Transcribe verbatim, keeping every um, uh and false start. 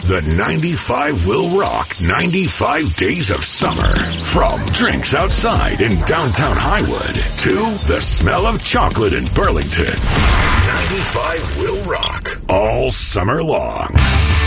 The ninety-five will rock ninety-five days of summer. From drinks outside in downtown Highwood to the smell of chocolate in Burlington. ninety-five will rock all summer long.